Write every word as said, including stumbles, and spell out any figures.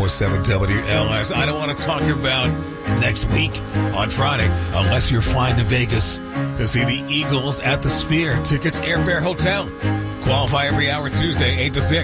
seven W L S. I don't want to talk about next week on Friday unless you're flying to Vegas to see the Eagles at the Sphere. Tickets, airfare, hotel. Qualify every hour Tuesday, eight to six.